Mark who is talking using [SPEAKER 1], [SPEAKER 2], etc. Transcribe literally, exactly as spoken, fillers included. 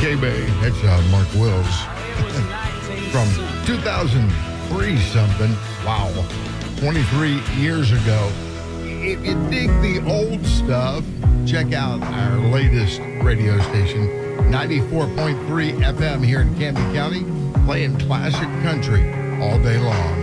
[SPEAKER 1] K-Bay. That's uh, Mark Wills from two thousand three something. Wow. twenty-three years ago. If you dig the old stuff, check out our latest radio station, ninety-four point three F M here in Camden County, playing classic country all day long.